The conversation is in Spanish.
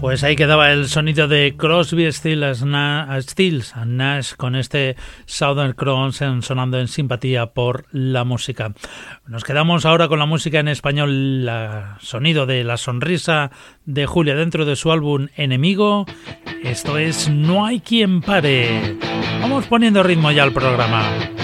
Pues ahí quedaba el sonido de Crosby, Stills and Nash con este Southern Cross sonando en simpatía por la música. Nos quedamos ahora con la música en español, el sonido de la sonrisa de Julia dentro de su álbum Enemigo. Esto es No hay quien pare. Vamos poniendo ritmo ya al programa.